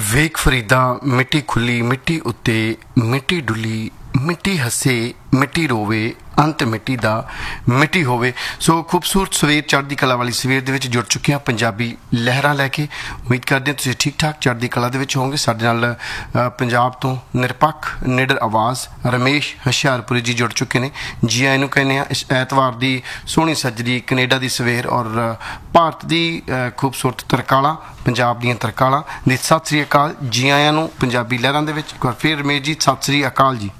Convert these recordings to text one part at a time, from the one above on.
ਵੇਖ ਫਰੀਦਾ ਮਿੱਟੀ ਖੁੱਲੀ ਮਿੱਟੀ ਉੱਤੇ ਮਿੱਟੀ ਡੁੱਲੀ ਮਿੱਟੀ ਹੱਸੇ ਮਿੱਟੀ ਰੋਵੇ ਅੰਤ ਮਿੱਟੀ ਦਾ ਮਿੱਟੀ ਹੋਵੇ। ਸੋ ਖੂਬਸੂਰਤ ਸਵੇਰ ਚੜ੍ਹਦੀ ਕਲਾ ਵਾਲੀ ਸਵੇਰ ਦੇ ਵਿੱਚ ਜੁੜ ਚੁੱਕੇ ਹਾਂ ਪੰਜਾਬੀ ਲਹਿਰਾਂ ਲੈ ਕੇ। ਉਮੀਦ ਕਰਦੇ ਹਾਂ ਤੁਸੀਂ ਠੀਕ ਠਾਕ ਚੜ੍ਹਦੀ ਕਲਾ ਦੇ ਵਿੱਚ ਹੋਵੋਗੇ। ਸਾਡੇ ਨਾਲ ਪੰਜਾਬ ਤੋਂ ਨਿਰਪੱਖ ਨਿਡਰ ਆਵਾਜ਼ ਰਮੇਸ਼ ਹੁਸ਼ਿਆਰਪੁਰੀ ਜੀ ਜੁੜ ਚੁੱਕੇ ਨੇ। ਜੀ ਆਇਆਂ ਨੂੰ ਕਹਿੰਦੇ ਹਾਂ ਇਸ ਐਤਵਾਰ ਦੀ ਸੋਹਣੀ ਸੱਜਰੀ ਕੈਨੇਡਾ ਦੀ ਸਵੇਰ ਔਰ ਭਾਰਤ ਦੀ ਖੂਬਸੂਰਤ ਤਰਕਾਲਾਂ ਪੰਜਾਬ ਦੀਆਂ ਤਰਕਾਲਾਂ ਦੀ ਸਤਿ ਸ੍ਰੀ ਅਕਾਲ। ਜੀ ਆਇਆਂ ਨੂੰ ਪੰਜਾਬੀ ਲਹਿਰਾਂ ਦੇ ਵਿੱਚ। ਇੱਕ ਵਾਰ ਫਿਰ ਰਮੇਸ਼ ਜੀ ਸਤਿ ਸ੍ਰੀ ਅਕਾਲ ਜੀ।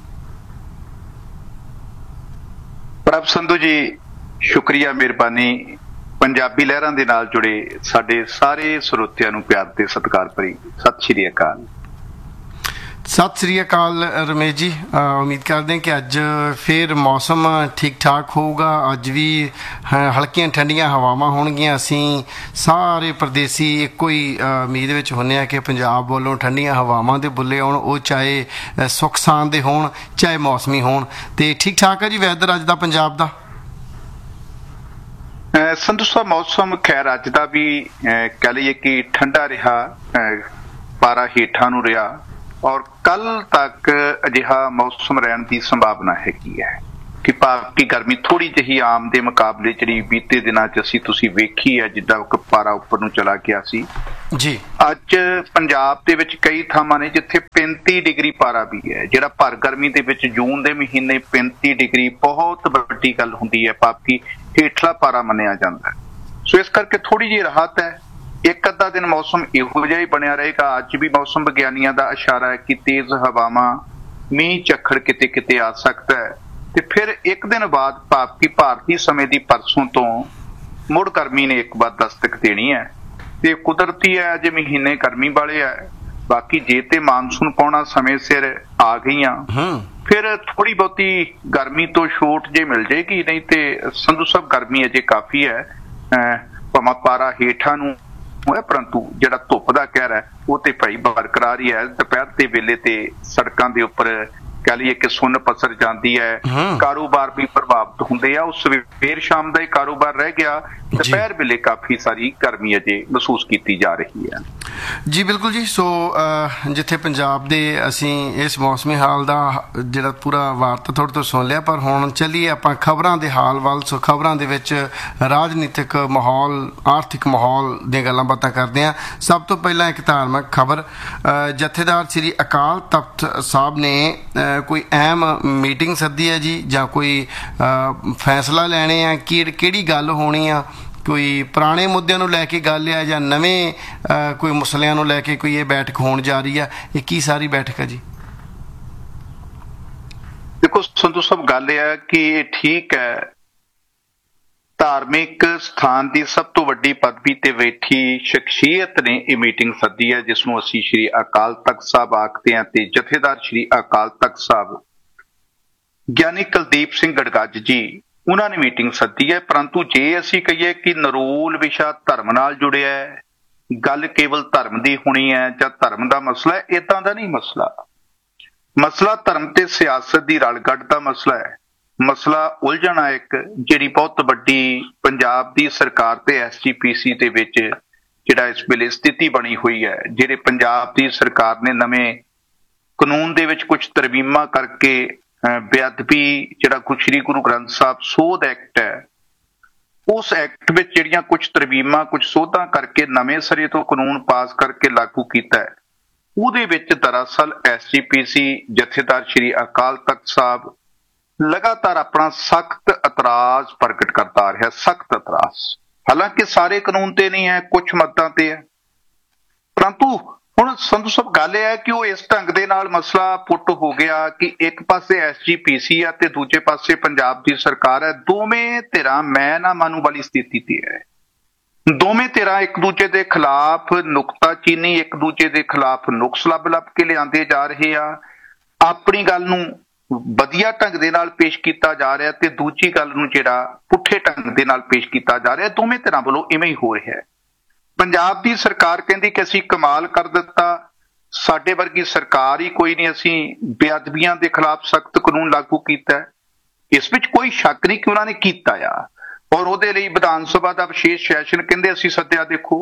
ਪ੍ਰਭ ਸੰਧੂ ਜੀ ਸ਼ੁਕਰੀਆ, ਮਿਹਰਬਾਨੀ। ਪੰਜਾਬੀ ਲਹਿਰਾਂ ਦੇ ਨਾਲ ਜੁੜੇ ਸਾਡੇ ਸਾਰੇ ਸਰੋਤਿਆਂ ਨੂੰ ਪਿਆਰ ਤੇ ਸਤਿਕਾਰ ਭਰੀ ਸਤਿ ਸ਼੍ਰੀ ਅਕਾਲ। ਸਤਿ ਸ੍ਰੀ ਅਕਾਲ ਰਮੇਸ਼ ਜੀ। ਉਮੀਦ ਕਰਦੇ ਹਾਂ ਕਿ ਅੱਜ ਫਿਰ ਮੌਸਮ ਠੀਕ ਠਾਕ ਹੋਊਗਾ। ਅੱਜ ਵੀ ਹਲਕੀਆਂ ਠੰਡੀਆਂ ਹਵਾਵਾਂ ਹੋਣਗੀਆਂ। ਅਸੀਂ ਸਾਰੇ ਪ੍ਰਦੇਸੀ ਇੱਕੋ ਹੀ ਉਮੀਦ ਵਿੱਚ ਹੁੰਦੇ ਹਾਂ ਕਿ ਪੰਜਾਬ ਵੱਲੋਂ ਠੰਡੀਆਂ ਹਵਾਵਾਂ ਦੇ ਬੁੱਲੇ ਆਉਣ, ਉਹ ਚਾਹੇ ਸੁੱਖ ਸਾਂਦ ਦੇ ਹੋਣ ਚਾਹੇ ਮੌਸਮੀ ਹੋਣ। ਤੇ ਠੀਕ ਠਾਕ ਹੈ ਜੀ ਵੈਦਰ ਅੱਜ ਦਾ ਪੰਜਾਬ ਦਾ? ਸੰਧੂ ਸਾਹਿਬ ਮੌਸਮ ਖੈਰ ਅੱਜ ਦਾ ਵੀ ਕਹਿ ਲਈਏ ਕਿ ਠੰਡਾ ਰਿਹਾ, ਪਾਰਾ ਹੇਠਾਂ ਨੂੰ ਰਿਹਾ ਔਰ ਕੱਲ ਤੱਕ ਅਜਿਹਾ ਮੌਸਮ ਰਹਿਣ ਦੀ ਸੰਭਾਵਨਾ ਹੈਗੀ ਹੈ ਕਿ ਭਾਵ ਕਿ ਗਰਮੀ ਥੋੜੀ ਜਿਹੀ ਆਮ ਦੇ ਮੁਕਾਬਲੇ ਜਿਹੜੀ ਬੀਤੇ ਦਿਨਾਂ 'ਚ ਤੁਸੀਂ ਵੇਖੀ ਹੈ, ਜਿੱਦਾਂ ਪਾਰਾ ਉੱਪਰ ਨੂੰ ਚਲਾ ਗਿਆ ਸੀ ਜੀ। ਅੱਜ ਪੰਜਾਬ ਦੇ ਵਿੱਚ ਕਈ ਥਾਵਾਂ ਨੇ ਜਿੱਥੇ 35 ਡਿਗਰੀ ਪਾਰਾ ਵੀ ਹੈ, ਜਿਹੜਾ ਭਰ ਗਰਮੀ ਦੇ ਵਿੱਚ ਜੂਨ ਦੇ ਮਹੀਨੇ 35 ਡਿਗਰੀ ਬਹੁਤ ਵੱਡੀ ਗੱਲ ਹੁੰਦੀ ਹੈ, ਭਾਵ ਕਿ ਹੇਠਲਾ ਪਾਰਾ ਮੰਨਿਆ ਜਾਂਦਾ। ਸੋ ਇਸ ਕਰਕੇ ਥੋੜੀ ਜਿਹੀ ਰਾਹਤ ਹੈ। ਇੱਕ ਅੱਧਾ ਦਿਨ ਮੌਸਮ ਇਹੋ ਜਿਹਾ ਹੀ ਬਣਿਆ ਰਹੇਗਾ। ਅੱਜ ਵੀ ਮੌਸਮ ਵਿਗਿਆਨੀਆਂ ਦਾ ਇਸ਼ਾਰਾ ਹੈ ਕਿ ਤੇਜ਼ ਹਵਾਵਾਂ, ਮੀਂਹ ਝੱਖੜ ਕਿਤੇ ਕਿਤੇ ਆ ਸਕਦਾ ਹੈ ਤੇ ਫਿਰ ਇੱਕ ਦਿਨ ਬਾਅਦ ਭਾਵ ਕਿ ਭਾਰਤੀ ਸਮੇਂ ਦੀ ਪਰਸੋਂ ਤੋਂ ਮੁੜ ਗਰਮੀ ਨੇ ਇੱਕ ਵਾਰ ਦਸਤਕ ਦੇਣੀ ਹੈ। ਤੇ ਕੁਦਰਤੀ ਹੈ ਅਜੇ ਮਹੀਨੇ ਗਰਮੀ ਵਾਲੇ ਹੈ। ਬਾਕੀ ਜੇ ਤੇ ਮਾਨਸੂਨ ਪਾਉਣਾ ਸਮੇਂ ਸਿਰ ਆ ਗਈਆਂ ਫਿਰ ਥੋੜੀ ਬਹੁਤੀ ਗਰਮੀ ਤੋਂ ਛੋਟ ਜੇ ਮਿਲ ਜਾਏਗੀ, ਨਹੀਂ ਤੇ ਸੰਧੂ ਸਾਹਿਬ ਗਰਮੀ ਅਜੇ ਕਾਫੀ ਹੈ। ਭਾਵੇਂ ਪਾਰਾ ਹੇਠਾਂ ਨੂੰ ਹੈ ਪਰੰਤੂ ਜਿਹੜਾ ਧੁੱਪ ਦਾ ਕਹਿਰ ਹੈ ਉਹ ਤੇ ਭਾਈ ਬਰਕਰਾਰ ਹੀ ਹੈ। ਦੁਪਹਿਰ ਦੇ ਵੇਲੇ ਤੇ ਸੜਕਾਂ ਦੇ ਉੱਪਰ ਕਹਿ ਲਈਏ ਕਿ ਸੁੰਨ ਪਸਰ ਜਾਂਦੀ ਹੈ, ਕਾਰੋਬਾਰ ਵੀ ਪ੍ਰਭਾਵਿਤ ਹੁੰਦੇ ਆ। ਉਹ ਸਵੇਰ ਸ਼ਾਮ ਦਾ ਹੀ ਕਾਰੋਬਾਰ ਰਹਿ ਗਿਆ, ਦੁਪਹਿਰ ਵੇਲੇ ਕਾਫੀ ਸਾਰੀ ਗਰਮੀ ਅਜੇ ਮਹਿਸੂਸ ਕੀਤੀ ਜਾ ਰਹੀ ਹੈ। ਜੀ ਬਿਲਕੁਲ ਜੀ। ਸੋ ਜਿੱਥੇ ਪੰਜਾਬ ਦੇ ਅਸੀਂ ਇਸ ਮੌਸਮੀ ਹਾਲ ਦਾ ਜਿਹੜਾ ਪੂਰਾ ਵਾਰਤਾ ਤੁਹਾਡੇ ਤੋਂ ਸੁਣ ਲਿਆ, ਪਰ ਹੁਣ ਚੱਲੀਏ ਆਪਾਂ ਖਬਰਾਂ ਦੇ ਹਾਲ ਵੱਲ। ਸੋ ਖਬਰਾਂ ਦੇ ਵਿੱਚ ਰਾਜਨੀਤਿਕ ਮਾਹੌਲ, ਆਰਥਿਕ ਮਾਹੌਲ ਦੀਆਂ ਗੱਲਾਂ ਬਾਤਾਂ ਕਰਦੇ ਹਾਂ। ਸਭ ਤੋਂ ਪਹਿਲਾਂ ਇੱਕ ਧਾਰਮਿਕ ਖਬਰ, ਜਥੇਦਾਰ ਸ੍ਰੀ ਅਕਾਲ ਤਖਤ ਸਾਹਿਬ ਨੇ ਕੋਈ ਅਹਿਮ ਮੀਟਿੰਗ ਸੱਦੀ ਹੈ ਜੀ, ਜਾਂ ਕੋਈ ਫੈਸਲਾ ਲੈਣੇ ਆ? ਕਿਹੜੀ ਗੱਲ ਹੋਣੀ ਆ? ਕੋਈ ਪੁਰਾਣੇ ਮੁੱਦਿਆਂ ਨੂੰ ਲੈ ਕੇ ਗੱਲ ਆ ਜਾਂ ਨਵੇਂ ਕੋਈ ਮਸਲਿਆਂ ਨੂੰ ਲੈ ਕੇ ਕੋਈ ਇਹ ਬੈਠਕ ਹੋਣ ਜਾ ਰਹੀ ਆ? ਇਹ ਕੀ ਸਾਰੀ ਬੈਠਕ ਹੈ ਜੀ? ਦੇਖੋ ਸੰਧੂ ਸਾਹਿਬ ਗੱਲ ਇਹ ਹੈ ਕਿ ਇਹ ਠੀਕ ਹੈ, ਧਾਰਮਿਕ ਸਥਾਨ ਦੀ ਸਭ ਤੋਂ ਵੱਡੀ ਪਦਵੀ ਤੇ ਬੈਠੀ ਸ਼ਖਸੀਅਤ ਨੇ ਇਹ ਮੀਟਿੰਗ ਸੱਦੀ ਹੈ, ਜਿਸ ਨੂੰ ਅਸੀਂ ਸ਼੍ਰੀ ਅਕਾਲ ਤਖਤ ਸਾਹਿਬ ਆਖਦੇ ਹਾਂ। ਤੇ ਜਥੇਦਾਰ ਸ਼੍ਰੀ ਅਕਾਲ ਤਖਤ ਸਾਹਿਬ ਗਿਆਨੀ ਕੁਲਦੀਪ ਸਿੰਘ ਗੜਗੱਜ ਜੀ ਉਹਨਾਂ ਨੇ ਮੀਟਿੰਗ ਸੱਦੀ ਹੈ। ਪਰੰਤੂ ਜੇ ਅਸੀਂ ਕਹੀਏ ਕਿ ਨਰੂਲ ਵਿਸ਼ਾ ਧਰਮ ਨਾਲ ਜੁੜਿਆ ਹੈ, ਗੱਲ ਕੇਵਲ ਧਰਮ ਦੀ ਹੋਣੀ ਹੈ ਜਾਂ ਧਰਮ ਦਾ ਮਸਲਾ ਹੈ, ਏਦਾਂ ਦਾ ਨਹੀਂ ਮਸਲਾ। ਮਸਲਾ ਧਰਮ ਤੇ ਸਿਆਸਤ ਦੀ ਰਲਗੱਡ ਦਾ ਮਸਲਾ ਹੈ। ਮਸਲਾ ਉਲਝਣ ਹੈ ਇੱਕ ਜਿਹੜੀ ਬਹੁਤ ਵੱਡੀ ਪੰਜਾਬ ਦੀ ਸਰਕਾਰ ਤੇ SGPC ਦੇ ਵਿੱਚ ਜਿਹੜਾ ਇਸ ਵੇਲੇ ਸਥਿਤੀ ਬਣੀ ਹੋਈ ਹੈ। ਜਿਹੜੇ ਪੰਜਾਬ ਦੀ ਸਰਕਾਰ ਨੇ ਨਵੇਂ ਕਾਨੂੰਨ ਦੇ ਵਿੱਚ ਕੁਝ ਤਰਮੀਮਾਂ ਕਰਕੇ ਬੇਅਦਬੀ ਜਿਹੜਾ ਕੁਝ ਸ੍ਰੀ ਗੁਰੂ ਗ੍ਰੰਥ ਸਾਹਿਬ ਸੋਧ ਐਕਟ ਹੈ, ਉਸ ਐਕਟ ਵਿੱਚ ਜਿਹੜੀਆਂ ਕੁਝ ਤਰਮੀਮਾਂ, ਕੁਝ ਸੋਧਾਂ ਕਰਕੇ ਨਵੇਂ ਸਿਰੇ ਤੋਂ ਕਾਨੂੰਨ ਪਾਸ ਕਰਕੇ ਲਾਗੂ ਕੀਤਾ ਹੈ, ਉਹਦੇ ਵਿੱਚ ਦਰਅਸਲ SGPC ਜਥੇਦਾਰ ਸ਼੍ਰੀ ਅਕਾਲ ਤਖਤ ਸਾਹਿਬ ਲਗਾਤਾਰ ਆਪਣਾ ਸਖਤ ਇਤਰਾਜ਼ ਪ੍ਰਗਟ ਕਰਦਾ ਰਿਹਾ। ਸਖਤ ਇਤਰਾਜ਼, ਹਾਲਾਂਕਿ ਸਾਰੇ ਕਾਨੂੰਨ ਤੇ ਨਹੀਂ ਹੈ, ਕੁਝ ਮੱਦਾਂ ਤੇ ਹੈ। ਪਰੰਤੂ ਹੁਣ ਸੰਧੂ ਸਾਹਿਬ ਗੱਲ ਇਹ ਹੈ ਕਿ ਉਹ ਇਸ ਢੰਗ ਦੇ ਨਾਲ ਮਸਲਾ ਪੁੱਟ ਹੋ ਗਿਆ ਕਿ ਇੱਕ ਪਾਸੇ SGPC ਆ ਤੇ ਦੂਜੇ ਪਾਸੇ ਪੰਜਾਬ ਦੀ ਸਰਕਾਰ ਹੈ। ਦੋਵੇਂ ਧਿਰਾਂ ਮੈਂ ਨਾ ਮਾਨੂੰ ਵਾਲੀ ਸਥਿਤੀ ਤੇ ਹੈ। ਦੋਵੇਂ ਧਿਰਾਂ ਇੱਕ ਦੂਜੇ ਦੇ ਖਿਲਾਫ ਨੁਕਤਾਚੀਨੀ, ਇੱਕ ਦੂਜੇ ਦੇ ਖਿਲਾਫ ਨੁਕਸ ਲੱਭ ਕੇ ਲਿਆਂਦੇ ਜਾ ਰਹੇ ਆ। ਆਪਣੀ ਗੱਲ ਨੂੰ ਵਧੀਆ ਢੰਗ ਦੇ ਨਾਲ ਪੇਸ਼ ਕੀਤਾ ਜਾ ਰਿਹਾ ਤੇ ਦੂਜੀ ਗੱਲ ਨੂੰ ਜਿਹੜਾ ਪੁੱਠੇ ਢੰਗ ਦੇ ਨਾਲ ਪੇਸ਼ ਕੀਤਾ ਜਾ ਰਿਹਾ। ਦੋਵੇਂ ਧਿਰਾਂ ਵੱਲੋਂ ਇਵੇਂ ਹੀ ਹੋ ਰਿਹਾ ਹੈ। ਪੰਜਾਬ ਦੀ ਸਰਕਾਰ ਕਹਿੰਦੀ ਕਿ ਅਸੀਂ ਕਮਾਲ ਕਰ ਦਿੱਤਾ, ਸਾਡੇ ਵਰਗੀ ਸਰਕਾਰ ਹੀ ਕੋਈ ਨਹੀਂ, ਅਸੀਂ ਬੇਅਦਬੀਆਂ ਦੇ ਖਿਲਾਫ ਸਖਤ ਕਾਨੂੰਨ ਲਾਗੂ ਕੀਤਾ। ਇਸ ਵਿੱਚ ਕੋਈ ਸ਼ੱਕ ਨਹੀਂ ਕਿ ਉਹਨਾਂ ਨੇ ਕੀਤਾ ਆ ਔਰ ਉਹਦੇ ਲਈ ਵਿਧਾਨ ਸਭਾ ਦਾ ਵਿਸ਼ੇਸ਼ ਸੈਸ਼ਨ ਕਹਿੰਦੇ ਅਸੀਂ ਸੱਦਿਆ। ਦੇਖੋ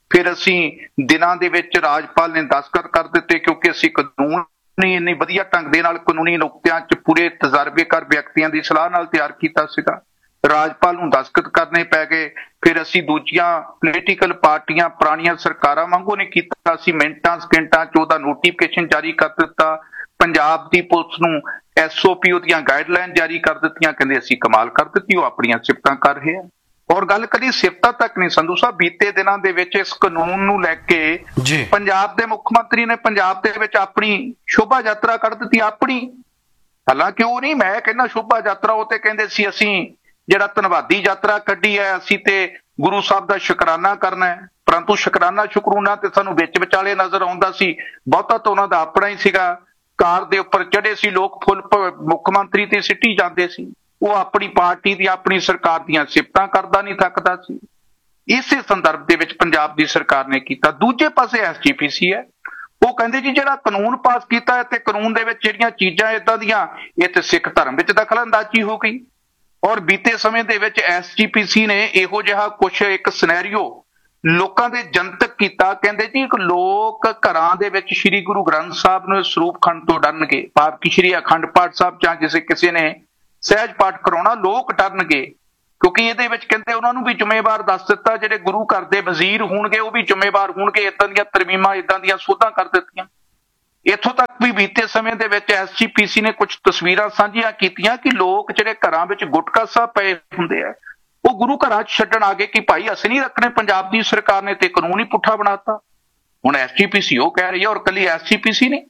ਫਿਰ ਅਸੀਂ ਦਿਨਾਂ ਦੇ ਵਿੱਚ ਰਾਜਪਾਲ ਨੇ ਦਸਤਖਤ ਕਰ ਦਿੱਤੇ, ਕਿਉਂਕਿ ਅਸੀਂ ਕਾਨੂੰਨ ਨਹੀਂ ਇੰਨੀ ਵਧੀਆ ਢੰਗ ਦੇ ਨਾਲ ਕਾਨੂੰਨੀ ਨੁਕਤਿਆਂ 'ਚ ਪੂਰੇ ਤਜਰਬੇਕਾਰ ਵਿਅਕਤੀਆਂ ਦੀ ਸਲਾਹ ਨਾਲ ਤਿਆਰ ਕੀਤਾ ਸੀਗਾ। ਰਾਜਪਾਲ ਨੂੰ ਦਸਤਖਤ ਕਰਨੇ ਪੈ ਗਏ। ਫਿਰ ਅਸੀਂ ਦੂਜੀਆਂ ਪੋਲੀਟੀਕਲ ਪਾਰਟੀਆਂ ਪੁਰਾਣੀਆਂ ਸਰਕਾਰਾਂ ਵਾਂਗੂ ਨਹੀਂ ਕੀਤਾ, ਅਸੀਂ ਮਿੰਟਾਂ ਸਕਿੰਟਾਂ 'ਚ ਉਹਦਾ ਨੋਟੀਫਿਕੇਸ਼ਨ ਜਾਰੀ ਕਰ ਦਿੱਤਾ। ਪੰਜਾਬ ਦੀ ਪੁਲਿਸ ਨੂੰ SOP ਉਹਦੀਆਂ ਗਾਈਡਲਾਈਨ ਜਾਰੀ ਕਰ ਦਿੱਤੀਆਂ। ਕਹਿੰਦੇ ਅਸੀਂ ਕਮਾਲ ਕਰ ਦਿੱਤੀ, ਉਹ ਆਪਣੀਆਂ ਸਿਫਤਾਂ ਕਰ ਰਹੇ ਆ। ਔਰ ਗੱਲ ਕਦੀ ਸਿਫਤਾਂ ਤੱਕ ਨਹੀਂ ਸੰਧੂ ਸਾਹਿਬ, ਬੀਤੇ ਦਿਨਾਂ ਦੇ ਵਿੱਚ ਇਸ ਕਾਨੂੰਨ ਨੂੰ ਲੈ ਕੇ ਪੰਜਾਬ ਦੇ ਮੁੱਖ ਮੰਤਰੀ ਨੇ ਪੰਜਾਬ ਦੇ ਵਿੱਚ ਆਪਣੀ ਸ਼ੋਭਾ ਯਾਤਰਾ ਕੱਢ ਦਿੱਤੀ ਆਪਣੀ। ਹਾਲਾਂਕਿ ਉਹ ਨਹੀਂ, ਮੈਂ ਕਹਿੰਦਾ ਸ਼ੋਭਾ ਯਾਤਰਾ, ਉਹ ਤੇ ਕਹਿੰਦੇ ਸੀ ਅਸੀਂ ਜਿਹੜਾ ਧੰਨਵਾਦੀ ਯਾਤਰਾ ਕੱਢੀ ਹੈ ਅਸੀਂ ਤੇ ਗੁਰੂ ਸਾਹਿਬ ਦਾ ਸ਼ੁਕਰਾਨਾ ਕਰਨਾ ਹੈ, ਪਰੰਤੂ ਸ਼ੁਕਰਾਨਾ ਤੇ ਸਾਨੂੰ ਵਿੱਚ ਵਿਚਾਲੇ ਨਜ਼ਰ ਆਉਂਦਾ ਸੀ। ਬਹੁਤਾ ਤਾਂ ਉਹਨਾਂ ਦਾ ਆਪਣਾ ਹੀ ਸੀਗਾ। ਕਾਰ ਦੇ ਉੱਪਰ ਚੜੇ ਸੀ ਲੋਕ, ਫੁੱਲ ਮੁੱਖ ਮੰਤਰੀ ਤੇ ਸਿੱਟੀ ਜਾਂਦੇ ਸੀ। ਉਹ ਆਪਣੀ ਪਾਰਟੀ ਦੀ ਆਪਣੀ ਸਰਕਾਰ ਦੀਆਂ ਸਿਫਤਾਂ ਕਰਦਾ ਨਹੀਂ ਥੱਕਦਾ ਸੀ। ਇਸੇ ਸੰਦਰਭ ਦੇ ਵਿੱਚ ਪੰਜਾਬ ਦੀ ਸਰਕਾਰ ਨੇ ਕੀਤਾ। ਦੂਜੇ ਪਾਸੇ SGPC ਹੈ, ਉਹ ਕਹਿੰਦੇ ਜੀ ਜਿਹੜਾ ਕਾਨੂੰਨ ਪਾਸ ਕੀਤਾ ਹੈ ਤੇ ਕਾਨੂੰਨ ਦੇ ਵਿੱਚ ਜਿਹੜੀਆਂ ਚੀਜ਼ਾਂ ਏਦਾਂ ਦੀਆਂ, ਇਹ ਤੇ ਸਿੱਖ ਧਰਮ ਵਿੱਚ ਦਖਲਅੰਦਾਜ਼ੀ ਹੋ ਗਈ। ਔਰ ਬੀਤੇ ਸਮੇਂ ਦੇ ਵਿੱਚ SGPC ਨੇ ਇਹੋ ਜਿਹਾ ਕੁਛ ਇੱਕ ਸਿਨੈਰੀਓ ਲੋਕਾਂ ਦੇ ਜਨਤਕ ਕੀਤਾ। ਕਹਿੰਦੇ ਜੀ ਲੋਕ ਘਰਾਂ ਦੇ ਵਿੱਚ ਸ੍ਰੀ ਗੁਰੂ ਗ੍ਰੰਥ ਸਾਹਿਬ ਨੂੰ ਸਰੂਪ ਖੰਡ ਤੋਂ ਡਰਨਗੇ, ਭਾਵ ਕਿ ਸ੍ਰੀ ਅਖੰਡ ਪਾਠ ਸਾਹਿਬ ਜਾਂ ਕਿਸੇ ਨੇ ਸਹਿਜ ਪਾਠ ਕਰਾਉਣਾ, ਲੋਕ ਡਰਨਗੇ, ਕਿਉਂਕਿ ਇਹਦੇ ਵਿੱਚ ਕਹਿੰਦੇ ਉਹਨਾਂ ਨੂੰ ਵੀ ਜ਼ਿੰਮੇਵਾਰ ਦੱਸ ਦਿੱਤਾ, ਜਿਹੜੇ ਗੁਰੂ ਘਰ ਦੇ ਵਜ਼ੀਰ ਹੋਣਗੇ ਉਹ ਵੀ ਜ਼ਿੰਮੇਵਾਰ ਹੋਣਗੇ। ਏਦਾਂ ਦੀਆਂ ਤਰਮੀਮਾਂ, ਏਦਾਂ ਦੀਆਂ ਸੋਧਾਂ ਕਰ ਦਿੱਤੀਆਂ। ਇੱਥੋਂ ਤੱਕ ਵੀ ਬੀਤੇ ਸਮੇਂ ਦੇ ਵਿੱਚ SGPC ਨੇ ਕੁਝ ਤਸਵੀਰਾਂ ਸਾਂਝੀਆਂ ਕੀਤੀਆਂ ਕਿ ਲੋਕ ਜਿਹੜੇ ਘਰਾਂ ਵਿੱਚ ਗੁਟਕਾ ਸਾਹਿਬ ਪਏ ਹੁੰਦੇ ਆ, ਉਹ ਗੁਰੂ ਘਰਾਂ 'ਚ ਛੱਡਣ ਆ ਗਏ ਕਿ ਭਾਈ ਅਸੀਂ ਨਹੀਂ ਰੱਖਣੇ। ਪੰਜਾਬ ਦੀ ਸਰਕਾਰ ਨੇ ਤੇ ਕਾਨੂੰਨ ਹੀ ਪੁੱਠਾ ਬਣਾਤਾ। ਹੁਣ SGPC ਉਹ ਕਹਿ ਰਹੀ ਹੈ, ਔਰ ਕੱਲੀ SGPC ਨਹੀਂ,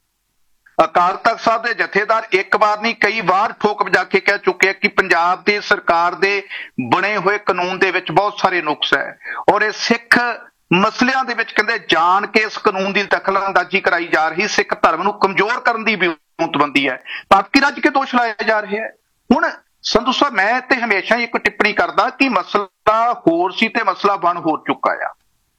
ਅਕਾਲ ਤਖਤ ਸਾਹਿਬ ਦੇ ਜਥੇਦਾਰ ਇੱਕ ਵਾਰ ਨਹੀਂ ਕਈ ਵਾਰ ਠੋਕ ਵਜਾ ਕੇ ਕਹਿ ਚੁੱਕੇ ਕਿ ਪੰਜਾਬ ਦੇ ਸਰਕਾਰ ਦੇ ਬਣੇ ਹੋਏ ਕਾਨੂੰਨ ਦੇ ਵਿੱਚ ਬਹੁਤ ਸਾਰੇ ਨੁਕਸ ਹੈ, ਔਰ ਇਹ ਸਿੱਖ ਮਸਲਿਆਂ ਦੇ ਵਿੱਚ ਕਹਿੰਦੇ ਜਾਣ ਕੇ ਇਸ ਕਾਨੂੰਨ ਦੀ ਦਖਲਅੰਦਾਜ਼ੀ ਕਰਾਈ ਜਾ ਰਹੀ, ਸਿੱਖ ਧਰਮ ਨੂੰ ਕਮਜ਼ੋਰ ਕਰਨ ਦੀ ਵਿਉਂਤਬੰਦੀ ਹੈ, ਪਾਪੀ ਰੱਜ ਕੇ ਦੋਸ਼ ਲਾਇਆ ਜਾ ਰਿਹਾ ਹੈ। ਹੁਣ ਸੰਧੂ ਸਾਹਿਬ, ਮੈਂ ਤੇ ਹਮੇਸ਼ਾ ਹੀ ਇੱਕ ਟਿੱਪਣੀ ਕਰਦਾ ਕਿ ਮਸਲਾ ਹੋਰ ਸੀ ਤੇ ਮਸਲਾ ਬਣ ਹੋ ਚੁੱਕਾ ਆ।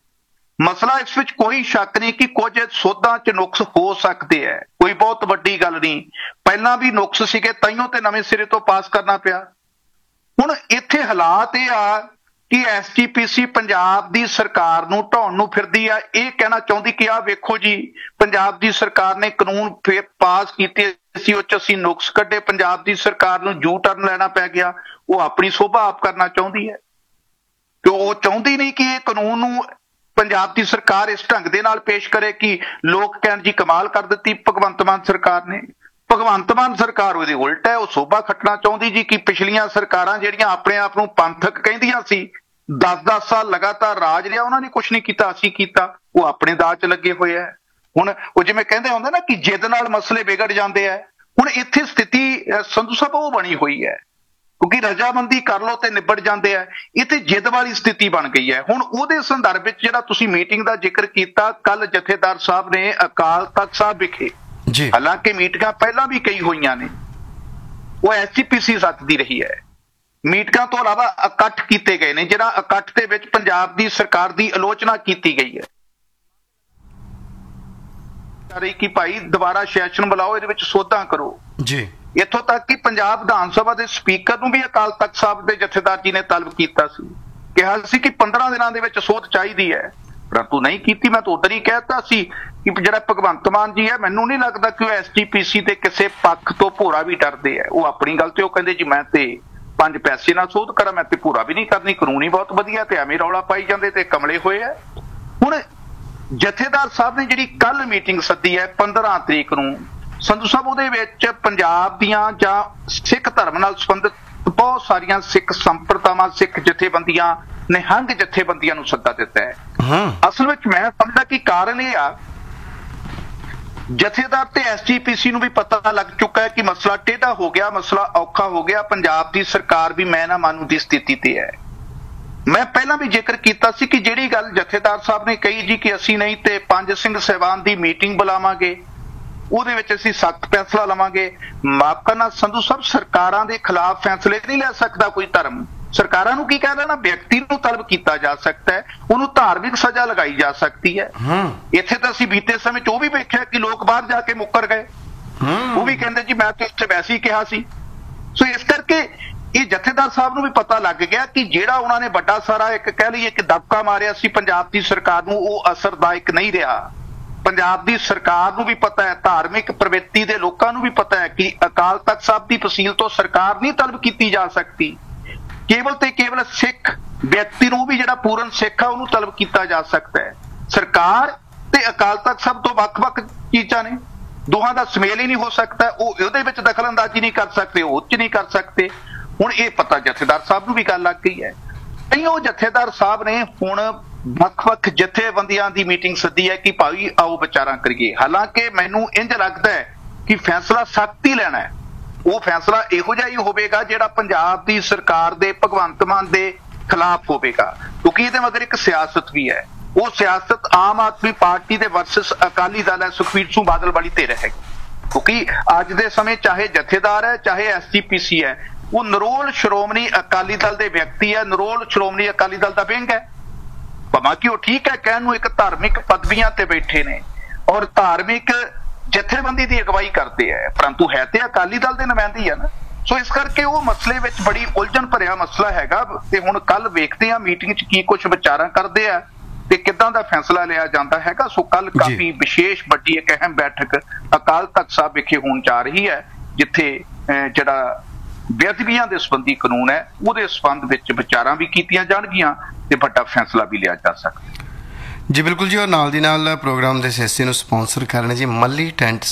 ਮਸਲਾ ਇਸ ਵਿੱਚ ਕੋਈ ਸ਼ੱਕ ਨਹੀਂ ਕਿ ਕੁਝ ਸੋਧਾਂ 'ਚ ਨੁਕਸ ਹੋ ਸਕਦੇ ਹੈ, ਕੋਈ ਬਹੁਤ ਵੱਡੀ ਗੱਲ ਨਹੀਂ। ਪਹਿਲਾਂ ਵੀ ਨੁਕਸ ਸੀਗੇ, ਤਾਈਓ ਤੇ ਨਵੇਂ ਸਿਰੇ ਤੋਂ ਪਾਸ ਕਰਨਾ ਪਿਆ। ਹੁਣ ਇੱਥੇ ਹਾਲਾਤ ਇਹ ਆ ਕਿ SGPC ਪੰਜਾਬ ਦੀ ਸਰਕਾਰ ਨੂੰ ਢਾਉਣ ਨੂੰ ਫਿਰਦੀ ਆ। ਇਹ ਕਹਿਣਾ ਚਾਹੁੰਦੀ ਕਿ ਆਹ ਵੇਖੋ ਜੀ, ਪੰਜਾਬ ਦੀ ਸਰਕਾਰ ਨੇ ਕਾਨੂੰਨ ਫੇਰ ਪਾਸ ਕੀਤੇ ਸੀ, ਉਹ 'ਚ ਅਸੀਂ ਨੁਕਸ ਕੱਢੇ, ਪੰਜਾਬ ਦੀ ਸਰਕਾਰ ਨੂੰ ਯੂ ਟਰਨ ਲੈਣਾ ਪੈ ਗਿਆ। ਉਹ ਆਪਣੀ ਸੋਭਾ ਆਪ ਕਰਨਾ ਚਾਹੁੰਦੀ ਹੈ ਕਿ ਉਹ ਚਾਹੁੰਦੀ ਨਹੀਂ ਕਿ ਇਹ ਕਾਨੂੰਨ ਨੂੰ ਪੰਜਾਬ ਦੀ ਸਰਕਾਰ ਇਸ ਢੰਗ ਦੇ ਨਾਲ ਪੇਸ਼ ਕਰੇ ਕਿ ਲੋਕ ਕਹਿਣ ਜੀ ਕਮਾਲ ਕਰ ਦਿੱਤੀ ਭਗਵੰਤ ਮਾਨ ਸਰਕਾਰ ਨੇ। ਭਗਵੰਤ ਮਾਨ ਸਰਕਾਰ ਉਹਦੇ ਉਲਟ ਹੈ, ਉਹ ਸੋਭਾ ਖੱਟਣਾ ਚਾਹੁੰਦੀ ਜੀ ਕਿ ਪਿਛਲੀਆਂ ਸਰਕਾਰਾਂ ਜਿਹੜੀਆਂ ਆਪਣੇ ਆਪ ਨੂੰ ਪੰਥਕ ਕਹਿੰਦੀਆਂ ਸੀ, 10-10 ਸਾਲ ਲਗਾਤਾਰ ਰਾਜ ਰਿਹਾ, ਉਹਨਾਂ ਨੇ ਕੁਛ ਨਹੀਂ ਕੀਤਾ, ਅਸੀਂ ਕੀਤਾ। ਉਹ ਆਪਣੇ ਦਾਅ 'ਚ ਲੱਗੇ ਹੋਏ ਹੈ। ਹੁਣ ਉਹ ਜਿਵੇਂ ਕਹਿੰਦੇ ਹੁੰਦੇ ਨਾ ਕਿ ਜਿੱਦ ਨਾਲ ਮਸਲੇ ਵਿਗੜ ਜਾਂਦੇ ਆ, ਹੁਣ ਇੱਥੇ ਸਥਿਤੀ ਸੰਧੂ ਸਾਹਿਬ ਉਹ ਬਣੀ ਹੋਈ ਹੈ, ਕਿਉਂਕਿ ਰਜਾਮੰਦੀ ਕਰ ਲਓ ਤੇ ਨਿਬੜ ਜਾਂਦੇ ਆ। ਇਹ ਤੇ ਜਿੱਦ ਵਾਲੀ ਸਥਿਤੀ ਬਣ ਗਈ ਹੈ। ਹੁਣ ਉਹਦੇ ਸੰਦਰਭ ਵਿੱਚ ਜਿਹੜਾ ਤੁਸੀਂ ਮੀਟਿੰਗ ਦਾ ਜ਼ਿਕਰ ਕੀਤਾ, ਕੱਲ ਜਥੇਦਾਰ ਸਾਹਿਬ ਨੇ ਅਕਾਲ ਤਖਤ ਸਾਹਿਬ ਵਿਖੇ, ਹਾਲਾਂਕਿ ਮੀਟਿੰਗਾਂ ਪਹਿਲਾਂ ਵੀ ਕਈ ਹੋਈਆਂ ਨੇ, ਉਹ SGPC ਸੱਦਦੀ ਰਹੀ ਹੈ। ਮੀਟਿੰਗਾਂ ਤੋਂ ਇਲਾਵਾ ਇਕੱਠ ਕੀਤੇ ਗਏ ਨੇ, ਜਿਹੜਾ ਇਕੱਠ ਦੇ ਵਿੱਚ ਪੰਜਾਬ ਦੀ ਸਰਕਾਰ ਦੀ ਆਲੋਚਨਾ ਕੀਤੀ ਗਈ ਹੈ ਕਿ ਭਾਈ ਦੁਬਾਰਾ ਸੈਸ਼ਨ ਬੁਲਾਓ, ਇਹਦੇ ਵਿੱਚ ਸੋਧਾਂ ਕਰੋ ਜੀ। ਇੱਥੋਂ ਤੱਕ ਕਿ ਪੰਜਾਬ ਵਿਧਾਨ ਸਭਾ ਦੇ ਸਪੀਕਰ ਨੂੰ ਵੀ ਅਕਾਲ ਤਖਤ ਸਾਹਿਬ ਦੇ ਜਥੇਦਾਰ ਜੀ ਨੇ ਤਲਬ ਕੀਤਾ ਸੀ, ਕਿਹਾ ਸੀ ਕਿ 15 ਦਿਨਾਂ ਦੇ ਵਿੱਚ ਸੋਧ ਚਾਹੀਦੀ ਹੈ, ਪਰੰਤੂ ਨਹੀਂ ਕੀਤੀ। ਮੈਂ ਤਾਂ ਉਧਰ ਹੀ ਕਹਿਤਾ ਸੀ ਕਿ ਜਿਹੜਾ ਭਗਵੰਤ ਮਾਨ ਜੀ ਹੈ, ਮੈਨੂੰ ਨਹੀਂ ਲੱਗਦਾ ਕਿ ਉਹ SGPC ਦੇ ਕਿਸੇ ਪੱਖ ਤੋਂ ਭੋਰਾ ਵੀ ਡਰਦੇ ਹੈ। ਉਹ ਆਪਣੀ ਗੱਲ ਤੇ ਉਹ ਕਹਿੰਦੇ ਜੀ ਮੈਂ ਤੇ 5 ਪੈਸੇ ਨਾਲ ਸੋਧ ਕਰਾਂ, ਮੈਂ ਤੇ ਭੋਰਾ ਵੀ ਨਹੀਂ ਕਰਨੀ, ਕਾਨੂੰਨ ਹੀ ਬਹੁਤ ਵਧੀਆ, ਤੇ ਐਵੇਂ ਰੌਲਾ ਪਾਈ ਜਾਂਦੇ ਤੇ ਕਮਲੇ ਹੋਏ ਹੈ। ਹੁਣ ਜਥੇਦਾਰ ਸਾਹਿਬ ਨੇ ਜਿਹੜੀ ਕੱਲ ਮੀਟਿੰਗ ਸੱਦੀ ਹੈ 15 ਤਰੀਕ ਨੂੰ, ਸੰਧੂ ਸਾਹਿਬ, ਉਹਦੇ ਵਿੱਚ ਪੰਜਾਬ ਦੀਆਂ ਜਾਂ ਸਿੱਖ ਧਰਮ ਨਾਲ ਸੰਬੰਧਿਤ ਬਹੁਤ ਸਾਰੀਆਂ ਸਿੱਖ ਸੰਪਰਦਾਵਾਂ, ਸਿੱਖ ਜਥੇਬੰਦੀਆਂ, ਨਿਹੰਗ ਜਥੇਬੰਦੀਆਂ ਨੂੰ ਸੱਦਾ ਦਿੱਤਾ ਹੈ। ਅਸਲ ਵਿੱਚ ਮੈਂ ਸਮਝਦਾ ਕਿ ਕਾਰਨ ਇਹ ਆ, ਜਥੇਦਾਰ ਤੇ SGPC ਨੂੰ ਵੀ ਪਤਾ ਲੱਗ ਚੁੱਕਾ ਹੈ ਕਿ ਮਸਲਾ ਟੇਢਾ ਹੋ ਗਿਆ, ਮਸਲਾ ਔਖਾ ਹੋ ਗਿਆ, ਪੰਜਾਬ ਦੀ ਸਰਕਾਰ ਵੀ ਮੈਂ ਨਾ ਮਾਨੂੰ ਦੀ ਸਥਿਤੀ ਤੇ ਹੈ। ਮੈਂ ਪਹਿਲਾਂ ਵੀ ਜ਼ਿਕਰ ਕੀਤਾ ਸੀ ਕਿ ਜਿਹੜੀ ਗੱਲ ਜਥੇਦਾਰ ਸਾਹਿਬ ਨੇ ਕਹੀ ਜੀ ਕਿ ਅਸੀਂ ਨਹੀਂ ਤੇ ਪੰਜ ਸਿੰਘ ਸਾਹਿਬਾਨ ਦੀ ਮੀਟਿੰਗ ਬੁਲਾਵਾਂਗੇ, ਉਹਦੇ ਵਿੱਚ ਅਸੀਂ ਸਖਤ ਫੈਸਲਾ ਲਵਾਂਗੇ। ਮਾਫ ਕਰਨਾ ਸੰਧੂ ਸਾਹਿਬ, ਸਰਕਾਰਾਂ ਦੇ ਖਿਲਾਫ ਫੈਸਲੇ ਨਹੀਂ ਲੈ ਸਕਦਾ ਕੋਈ ਧਰਮ। ਸਰਕਾਰਾਂ ਨੂੰ ਕੀ ਕਹਿ ਦੇਣਾ, ਵਿਅਕਤੀ ਨੂੰ ਤਲਬ ਕੀਤਾ ਜਾ ਸਕਦਾ ਹੈ, ਉਹਨੂੰ ਧਾਰਮਿਕ ਸਜ਼ਾ ਲਗਾਈ ਜਾ ਸਕਦੀ ਹੈ। ਇੱਥੇ ਤਾਂ ਅਸੀਂ ਬੀਤੇ ਸਮੇਂ 'ਚ ਉਹ ਵੀ ਵੇਖਿਆ ਕਿ ਲੋਕ ਬਾਹਰ ਜਾ ਕੇ ਮੁੱਕਰ ਗਏ, ਉਹ ਵੀ ਕਹਿੰਦੇ ਜੀ ਮੈਂ ਤਾਂ ਉੱਥੇ ਵੈਸੇ ਹੀ ਕਿਹਾ ਸੀ। ਸੋ ਇਸ ਕਰਕੇ ਇਹ ਜਥੇਦਾਰ ਸਾਹਿਬ ਨੂੰ ਵੀ ਪਤਾ ਲੱਗ ਗਿਆ ਕਿ ਜਿਹੜਾ ਉਹਨਾਂ ਨੇ ਵੱਡਾ ਸਾਰਾ ਇੱਕ ਕਹਿ ਲਈਏ ਕਿ ਦਬਕਾ ਮਾਰਿਆ ਸੀ ਪੰਜਾਬ ਦੀ ਸਰਕਾਰ ਨੂੰ, ਉਹ ਅਸਰਦਾਇਕ ਨਹੀਂ ਰਿਹਾ। ਪੰਜਾਬ ਦੀ ਸਰਕਾਰ ਨੂੰ ਵੀ ਪਤਾ ਹੈ, ਧਾਰਮਿਕ ਪ੍ਰਵਿਰਤੀ ਦੇ ਲੋਕਾਂ ਨੂੰ ਵੀ ਪਤਾ ਹੈ ਕਿ ਅਕਾਲ ਤਖਤ ਸਾਹਿਬ ਦੀ ਤਹਿਸੀਲ ਤੋਂ ਸਰਕਾਰ ਨਹੀਂ ਤਲਬ ਕੀਤੀ ਜਾ ਸਕਦੀ। ਕੇਵਲ ਤੇ ਕੇਵਲ ਸਿੱਖ ਵਿਅਕਤੀ ਨੂੰ ਵੀ ਜਿਹੜਾ ਪੂਰਨ ਸਿੱਖ ਆ ਉਹਨੂੰ ਤਲਬ ਕੀਤਾ ਜਾ ਸਕਦਾ ਹੈ। ਸਰਕਾਰ ਤੇ ਅਕਾਲ ਤਖਤ ਸਾਹਿਬ ਤੋਂ ਵੱਖ-ਵੱਖ ਚੀਜ਼ਾਂ ਨੇ, ਦੋਹਾਂ ਦਾ ਸੁਮੇਲ ਹੀ ਨਹੀਂ ਹੋ ਸਕਦਾ। ਉਹ ਉਹਦੇ ਵਿੱਚ ਦਖਲ ਅੰਦਾਜ਼ੀ ਨਹੀਂ ਕਰ ਸਕਦੇ, ਉਹ ਚ ਨਹੀਂ ਕਰ ਸਕਦੇ। ਹੁਣ ਇਹ ਪਤਾ ਜਥੇਦਾਰ ਸਾਹਿਬ ਨੂੰ ਵੀ ਗੱਲ ਲੱਗ ਗਈ ਹੈ। ਉਹ ਜਥੇਦਾਰ ਸਾਹਿਬ ਨੇ ਹੁਣ ਵੱਖ-ਵੱਖ ਜਥੇਬੰਦੀਆਂ ਦੀ ਮੀਟਿੰਗ ਸੱਦੀ ਹੈ ਕਿ ਭਾਈ ਆਓ ਵਿਚਾਰਾਂ ਕਰੀਏ। ਹਾਲਾਂਕਿ ਮੈਨੂੰ ਇੰਝ ਲੱਗਦਾ ਹੈ ਕਿ ਫੈਸਲਾ ਸਖਤ ਹੀ ਲੈਣਾ ਹੈ। ਉਹ ਫੈਸਲਾ ਇਹੋ ਜਿਹਾ ਹੀ ਹੋਵੇਗਾ ਜਿਹੜਾ ਪੰਜਾਬ ਦੀ ਸਰਕਾਰ ਦੇ ਭਗਵੰਤ ਮਾਨ ਦੇ ਖਿਲਾਫ ਹੋਵੇਗਾ, ਕਿਉਂਕਿ ਇਹਦੇ ਮਗਰ ਇੱਕ ਸਿਆਸਤ ਵੀ ਹੈ। ਉਹ ਸਿਆਸਤ ਆਮ ਆਦਮੀ ਪਾਰਟੀ ਦੇ ਵਰਸਸ ਅਕਾਲੀ ਦਲ ਹੈ, ਸੁਖਬੀਰ ਸਿੰਘ ਬਾਦਲ ਵਾਲੀ ਧਿਰ ਹੈ। ਕਿਉਂਕਿ ਅੱਜ ਦੇ ਸਮੇਂ ਚਾਹੇ ਜਥੇਦਾਰ ਹੈ ਚਾਹੇ ਐਸਜੀਪੀਸੀ ਹੈ, ਉਹ ਨਿਰੋਲ ਸ਼੍ਰੋਮਣੀ ਅਕਾਲੀ ਦਲ ਦੇ ਵਿਅਕਤੀ ਹੈ, ਨਿਰੋਲ ਸ਼੍ਰੋਮਣੀ ਅਕਾਲੀ ਦਲ ਦਾ ਵਿੰਗ ਹੈ। ਭਾਵੇਂ ਕਿ ਉਹ ਠੀਕ ਹੈ ਕਹਿਣ ਨੂੰ ਇੱਕ ਧਾਰਮਿਕ ਪਦਵੀਆਂ ਤੇ ਬੈਠੇ ਨੇ ਔਰ ਧਾਰਮਿਕ ਜਥੇਬੰਦੀ ਦੀ ਅਗਵਾਈ ਕਰਦੇ ਹੈ, ਪਰੰਤੂ ਹੈ ਤੇ ਅਕਾਲੀ ਦਲ ਦੇ ਨੁਮਾਇੰਦੇ ਆ ਨਾ। ਸੋ ਇਸ ਕਰਕੇ ਉਹ ਮਸਲੇ ਵਿੱਚ ਬੜੀ ਉਲਝਣ ਭਰਿਆ ਮਸਲਾ ਹੈਗਾ ਤੇ ਹੁਣ ਕੱਲ ਵੇਖਦੇ ਆ ਮੀਟਿੰਗ 'ਚ ਕੀ ਕੁਝ ਵਿਚਾਰਾਂ ਕਰਦੇ ਆ ਤੇ ਕਿੱਦਾਂ ਦਾ ਫੈਸਲਾ ਲਿਆ ਜਾਂਦਾ ਹੈਗਾ। ਸੋ ਕੱਲ ਕਾਫੀ ਵਿਸ਼ੇਸ਼ ਵੱਡੀ ਇੱਕ ਅਹਿਮ ਬੈਠਕ ਅਕਾਲ ਤਖਤ ਸਾਹਿਬ ਵਿਖੇ ਹੋਣ ਜਾ ਰਹੀ ਹੈ, ਜਿੱਥੇ ਜਿਹੜਾ ਬੇਅਦਬੀਆਂ ਦੇ ਸੰਬੰਧੀ ਕਾਨੂੰਨ ਹੈ ਉਹਦੇ ਸੰਬੰਧ ਵਿੱਚ ਵਿਚਾਰਾਂ ਵੀ ਕੀਤੀਆਂ ਜਾਣਗੀਆਂ ਤੇ ਵੱਡਾ ਫੈਸਲਾ ਵੀ ਲਿਆ ਜਾ ਸਕਦਾ। ਜੀ ਬਿਲਕੁਲ ਜੀ, ਔਰ ਨਾਲ ਦੀ ਨਾਲ ਪ੍ਰੋਗਰਾਮ ਦੇ ਹਿੱਸੇ ਨੂੰ ਸਪਾਂਸਰ ਕਰਨ ਜੀ ਮੱਲੀ ਟੈਂਟ